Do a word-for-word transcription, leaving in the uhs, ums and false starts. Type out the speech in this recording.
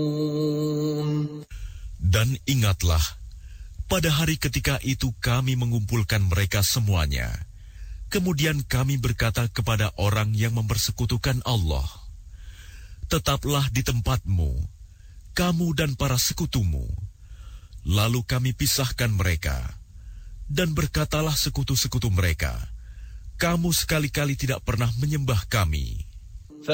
Dan ingatlah, pada hari ketika itu kami mengumpulkan mereka semuanya. Kemudian kami berkata kepada orang yang mempersekutukan Allah, tetaplah di tempatmu, kamu dan para sekutumu. Lalu kami pisahkan mereka, dan berkatalah sekutu-sekutu mereka, kamu sekali-kali tidak pernah menyembah kami.